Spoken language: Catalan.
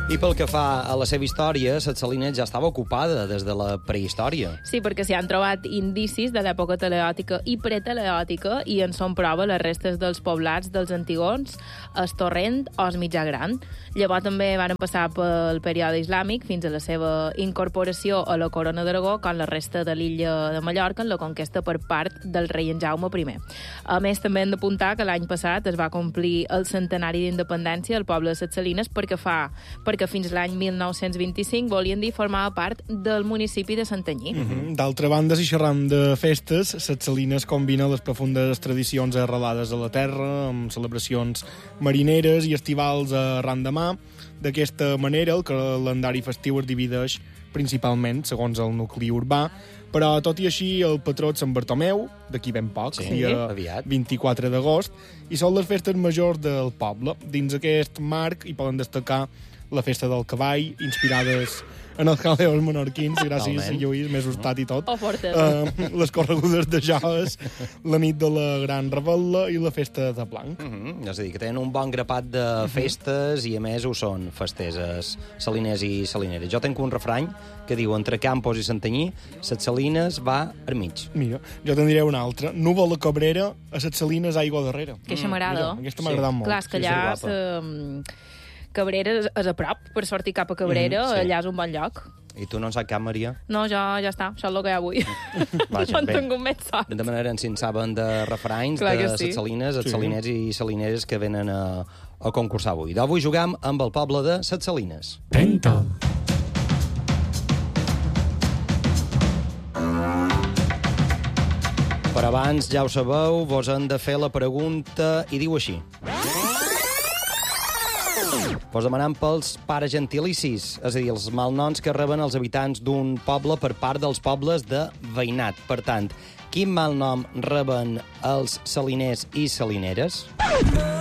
I pel que fa a la seva història, Ses Salines ja estava ocupada des de la prehistòria. Sí, perquè s'hi han trobat indicis de l'època teleòtica i preteleòtica i en són prova les restes dels poblats dels antigons, el Torrent o el Mitjà Gran. Llavors també van passar pel període islàmic fins a la seva incorporació a la corona d'Aragó com la resta de l'illa de Mallorca en la conquesta per part del rei en Jaume I. A més, també hem d'apuntar que l'any passat es va complir el centenari d'independència al poble de Ses Salines perquè fins l'any 1925 volien dir formava part del municipi de Santanyí. D'altra banda, si xerram de festes, Ses Salines combina les profundes tradicions arrelades a la terra amb celebracions marineres i estivals arran de mà. D'aquesta manera, el calendari festiu es divideix principalment segons el nucli urbà, però tot i així el patró de Sant Bartomeu, d'aquí ben poc, dia aviat. 24 d'agost, i són les festes majors del poble. Dins aquest marc hi poden destacar la festa del cavall, inspirades en els jaleos menorquins, gràcies a Lluís, m'he assustat i tot. O fortes. Les corregudes de joves, la nit de la gran revetlla i la festa de blanc. És a dir, que tenen un bon grapat de festes i, a més, ho són festeses saliners i salineres. Jo tenc un refrany que diu entre Campos i Santanyí, Ses Salines va al mig. Mira, jo te'n diré una altra. Núvol a Cabrera, a Ses Salines aigua darrere. Que això m'agrada. Aquesta m'ha agradat molt. Clar, és que allà Cabrera és a prop, per sortir cap a Cabrera, allà és un bon lloc. I tu no en saps cap, Maria? No, ja està, això és el que hi ha avui. No en tinc més sort. De manera, si en saben de refranys de Ses Salines, els saliners i salineres que venen a concursar avui. D'avui juguem amb el poble de Ses Salines. Tenta. Per abans, ja ho sabeu, vos han de fer la pregunta i diu així. Vos demanem pels pares gentilicis, és a dir, els malnoms que reben els habitants d'un poble per part dels pobles de veïnat. Per tant, quin malnom reben els saliners i salineres?